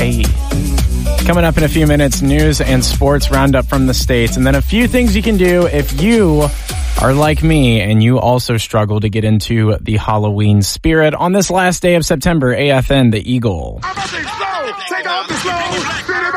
Hey. Coming up in a few minutes, news and sports roundup from the States. And then a few things you can do if you are like me and you also struggle to get into the Halloween spirit on this last day of September. AFN, the Eagle.